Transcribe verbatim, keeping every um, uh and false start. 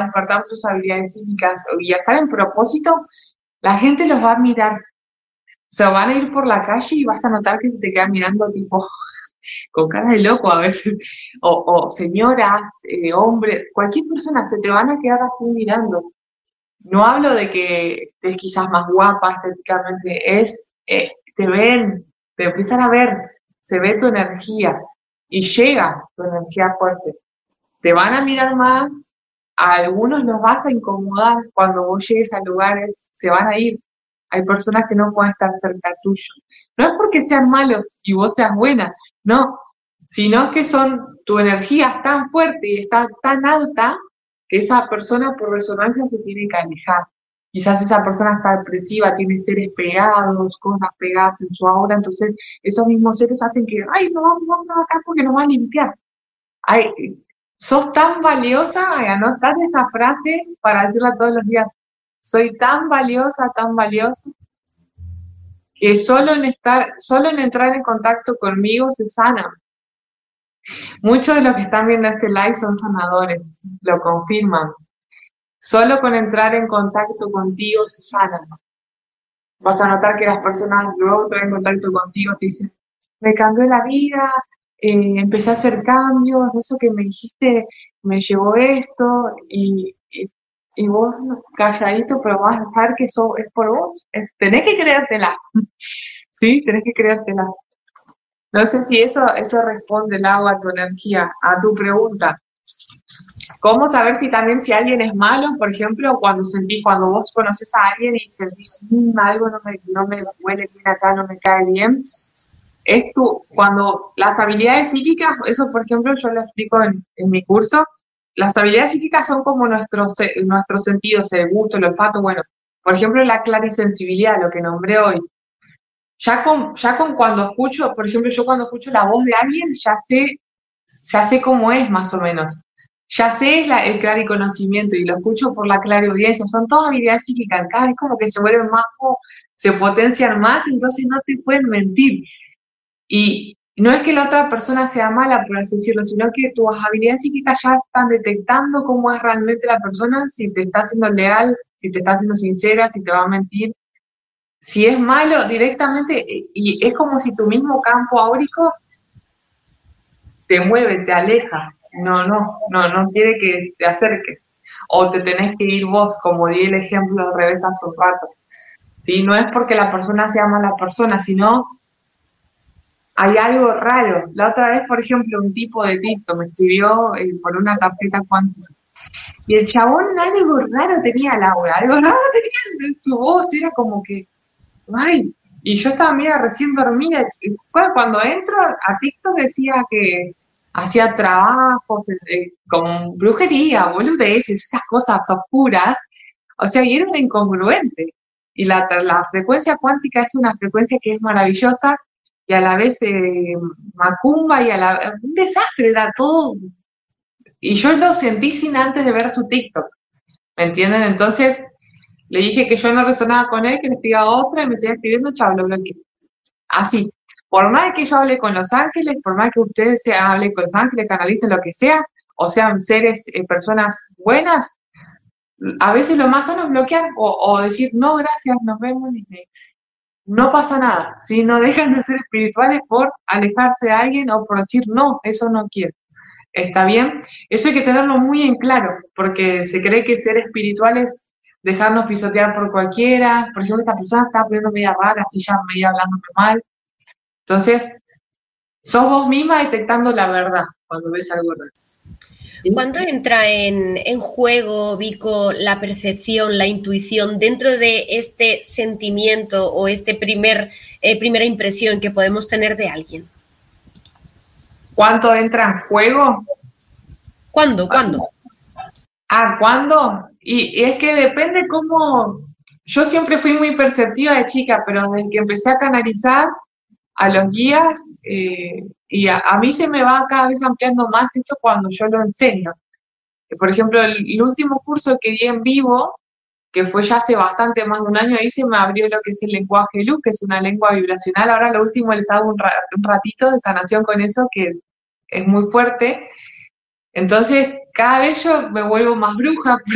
despertar sus habilidades psíquicas y a estar en propósito, la gente los va a mirar. O sea, van a ir por la calle y vas a notar que se te quedan mirando tipo con cara de loco a veces. O, o señoras, eh, hombres, cualquier persona, se te van a quedar así mirando. No hablo de que estés quizás más guapa estéticamente, es, eh, te ven, te empiezan a ver, se ve tu energía y llega tu energía fuerte. Te van a mirar más, a algunos los vas a incomodar cuando vos llegues a lugares, se van a ir. Hay personas que no pueden estar cerca tuyo. No es porque sean malos y vos seas buena, no, sino que son, tu energía es tan fuerte y está tan alta que esa persona por resonancia se tiene que alejar. Quizás esa persona está depresiva, tiene seres pegados, cosas pegadas en su aura, entonces esos mismos seres hacen que, ay, no vamos, vamos acá porque nos va a limpiar. Ay, sos tan valiosa, anotar esa frase para decirla todos los días. Soy tan valiosa, tan valiosa, que solo en estar, solo en entrar en contacto conmigo se sana. Muchos de los que están viendo este live son sanadores, lo confirman. Solo con entrar en contacto contigo se sanan. Vas a notar que las personas luego entran en contacto contigo te dicen, me cambió la vida, eh, empecé a hacer cambios, eso que me dijiste me llevó esto, y, y, y vos calladito, pero vas a saber que eso es por vos. Es, tenés que creértela, ¿sí? Tenés que creértela. No sé si eso, eso responde, Lau, a tu energía, a tu pregunta. ¿Cómo saber si también si alguien es malo? Por ejemplo, cuando sentís, cuando vos conoces a alguien y sentís, mmm, algo no me, no me huele bien acá, no me cae bien. Es tu, cuando las habilidades psíquicas, eso por ejemplo yo lo explico en, en mi curso, las habilidades psíquicas son como nuestros, nuestros sentidos, el gusto, el olfato, bueno, por ejemplo la clarisensibilidad, lo que nombré hoy. Ya con, ya con cuando escucho, por ejemplo, yo cuando escucho la voz de alguien, ya sé, ya sé cómo es más o menos. Ya sé la, el clariconocimiento y lo escucho por la clariaudiencia. Son todas habilidades psíquicas, cada vez como que se vuelven más, se potencian más, entonces no te pueden mentir. Y no es que la otra persona sea mala, por así decirlo, sino que tus habilidades psíquicas ya están detectando cómo es realmente la persona, si te está siendo leal, si te está siendo sincera, si te va a mentir. Si es malo directamente, y es como si tu mismo campo áurico te mueve, te aleja, no, no, no, no quiere que te acerques, o te tenés que ir vos, como di el ejemplo al revés hace un rato, ¿sí? No es porque la persona sea mala persona, sino hay algo raro. La otra vez, por ejemplo, un tipo de TikTok me escribió eh, por una tarjeta cuántica, y el chabón algo raro tenía, Laura, algo raro tenía en su voz, era como que ay, y yo estaba mira recién dormida, y cuando entro a TikTok decía que hacía trabajos eh, con brujería, boludeces, esas cosas oscuras, o sea, y era un incongruente. Y la, la frecuencia cuántica es una frecuencia que es maravillosa y a la vez eh, macumba y a la un desastre, era todo. Y yo lo sentí sin antes de ver su TikTok, ¿me entienden? Entonces le dije que yo no resonaba con él, que le escribía otra y me seguía escribiendo, chao, lo bloqueé. Así. Por más que yo hable con los ángeles, por más que ustedes se hablen con los ángeles, canalicen lo que sea, o sean seres, eh, personas buenas, a veces lo más sano es bloquear o, o decir, no, gracias, nos vemos, y no pasa nada, ¿sí? No dejan de ser espirituales por alejarse de alguien o por decir, no, eso no quiero. ¿Está bien? Eso hay que tenerlo muy en claro, porque se cree que ser espiritual es dejarnos pisotear por cualquiera. Por ejemplo, esta persona estaba poniendo media rara, así ya media hablándome mal. Entonces, sos vos misma detectando la verdad cuando ves algo raro. ¿Sí? ¿Cuándo entra en, en juego, Vico, la percepción, la intuición dentro de este sentimiento o este primer eh, primera impresión que podemos tener de alguien? ¿Cuánto entra en juego? ¿Cuándo? ¿Cuándo? Ah, ¿cuándo? Y, y es que depende cómo. Yo siempre fui muy perceptiva de chica, pero desde que empecé a canalizar a los guías, eh, y a, a mí se me va cada vez ampliando más esto cuando yo lo enseño. Por ejemplo, el, el último curso que di en vivo, que fue ya hace bastante más de un año, ahí se me abrió lo que es el lenguaje de luz, que es una lengua vibracional. Ahora lo último les hago un, ra, un ratito de sanación con eso, que es muy fuerte. Entonces, cada vez yo me vuelvo más bruja,